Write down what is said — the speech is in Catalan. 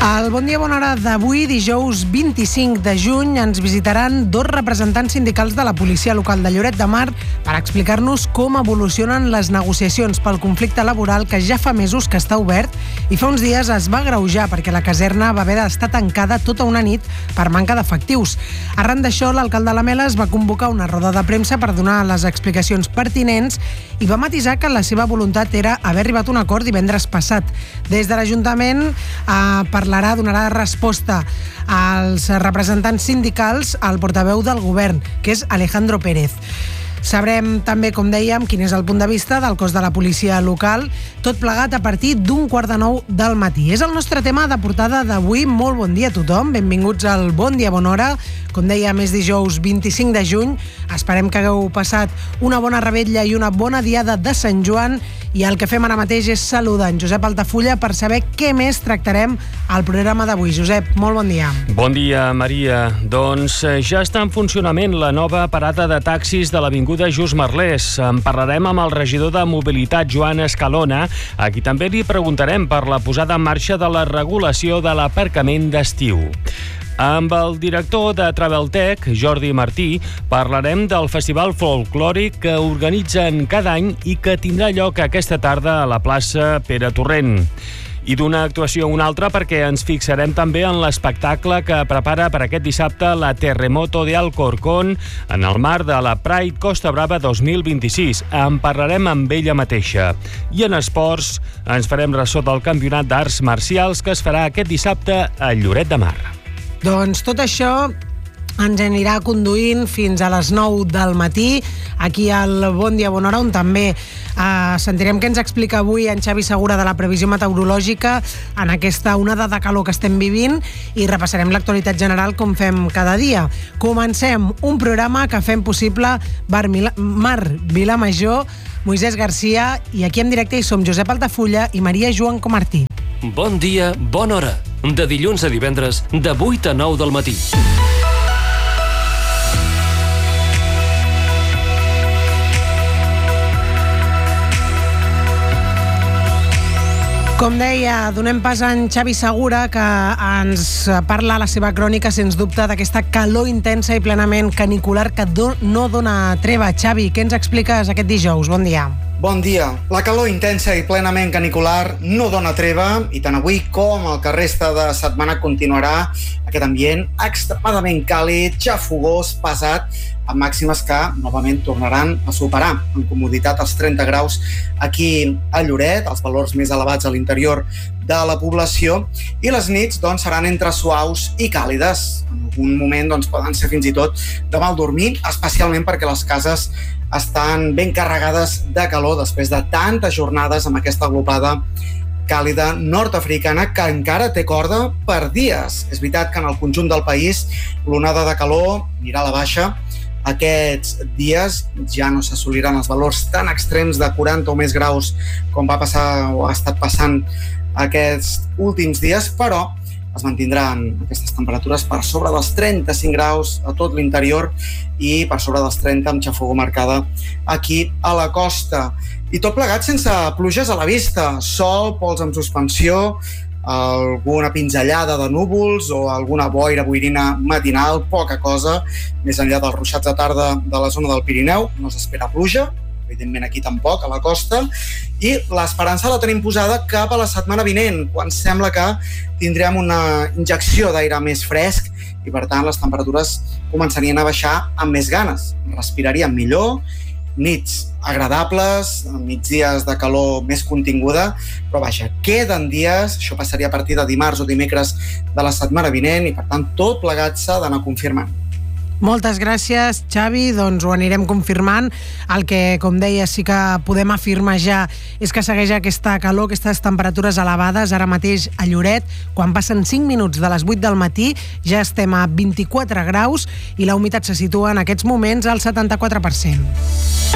Al Bon Dia Bona Hora d'avui, dijous 25 de juny, ens visitaran dos representants sindicals de la policia local de Lloret de Mar per explicar-nos com evolucionen les negociacions pel conflicte laboral que ja fa mesos que està obert i fa uns dies es va agreujar perquè la caserna va haver d'estar tancada tota una nit per manca d'efectius. Arran d'això, l'alcalde Lameles va convocar una roda de premsa per donar les explicacions pertinents i va matisar que la seva voluntat era haver arribat a un acord divendres passat. Des de l'Ajuntament donarà resposta als representants sindicals al portaveu del govern, que és Alejandro Pérez. Sabrem també, com dèiem, quin és el punt de vista del cos de la policia local, tot plegat a partir d'un 8:45 del matí. És el nostre tema de portada d'avui. Molt bon dia a tothom, benvinguts al Bon Dia Bona Hora. Com dèiem, és dijous 25 de juny. Esperem que hagueu passat una bona revetlla i una bona diada de Sant Joan. I el que fem ara mateix és saludar en Josep Altafulla per saber què més tractarem al programa d'avui. Josep, molt bon dia. Bon dia, Maria. Doncs ja està en funcionament la nova parada de taxis de l'Avinguda Just Merlès. En parlarem amb el regidor de Mobilitat, Joan Escalona, a qui també li preguntarem per la posada en marxa de la regulació de l'aparcament d'estiu. Amb el director de Traveltec, Jordi Martí, parlarem del festival folclòric que organitzen cada any i que tindrà lloc aquesta tarda a la plaça Pere Torrent. I d'una actuació a una altra perquè ens fixarem també en l'espectacle que prepara per aquest dissabte la Terremoto de Alcorcón en el marc de la Pride Costa Brava 2026. En parlarem amb ella mateixa. I en esports ens farem ressò del campionat d'arts marcials que es farà aquest dissabte a Lloret de Mar. Doncs tot això ens anirà conduint fins a les 9 del matí aquí al Bon Dia Bona Hora, on també sentirem què ens explica avui en Xavi Segura de la previsió meteorològica en aquesta onada de calor que estem vivint i repassarem l'actualitat general com fem cada dia. Comencem un programa que fem possible Mar Vilamajor, Moisès Garcia, i aquí en directe hi som Josep Altafulla i Maria Joan Comartí. Bon dia, bona hora. De dilluns a divendres, de 8 a 9 del matí. Com deia, donem pas a en Xavi Segura, que ens parla a la seva crònica, sens dubte, d'aquesta calor intensa i plenament canicular que no dona treva. Xavi, què ens expliques aquest dijous? Bon dia. Bon dia. La calor intensa i plenament canicular no dona treva i tant avui com el que resta de setmana continuarà aquest ambient extremadament càlid, xafogós, pesat, amb màximes que novament tornaran a superar amb comoditat els 30 graus aquí a Lloret, els valors més elevats a l'interior de la població, i les nits seran entre suaus i càlides. En algun moment poden ser fins i tot de mal dormir, especialment perquè les cases estan ben carregades de calor després de tantes jornades amb aquesta glopada càlida nord-africana que encara té corda per dies. És veritat que en el conjunt del país l'onada de calor anirà a la baixa. Aquests dies ja no s'assoliran els valors tan extrems de 40 o més graus com va passar o ha estat passant aquests últims dies, però es mantindran aquestes temperatures per sobre dels 35 graus a tot l'interior i per sobre dels 30 amb xafogor marcada aquí a la costa. I tot plegat sense pluges a la vista, sol, pols en suspensió, alguna pinzellada de núvols o alguna boirina matinal, poca cosa. Més enllà dels ruixats de tarda de la zona del Pirineu no s'espera pluja, evidentment aquí tampoc, a la costa, i l'esperança la tenim posada cap a la setmana vinent, quan sembla que tindrem una injecció d'aire més fresc i, per tant, les temperatures començarien a baixar amb més ganes. Respiraríem millor, nits agradables, migdies de calor més continguda, però vaja, queden dies, això passaria a partir de dimarts o dimecres de la setmana vinent i, per tant, tot plegat s'ha d'anar confirmant. Moltes gràcies, Xavi. Doncs ho anirem confirmant. El que, com deia, sí que podem afirmar ja és que segueix aquesta calor, aquestes temperatures elevades. Ara mateix a Lloret, quan passen 5 minuts de les 8 del matí, ja estem a 24 graus i la humitat se situa en aquests moments al 74%.